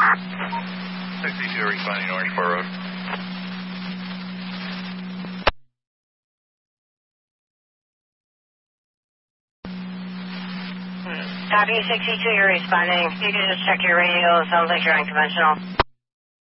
62 responding Orange Bar Road. Copy 62, you're responding. You can just check your radio. Sounds like you're unconventional.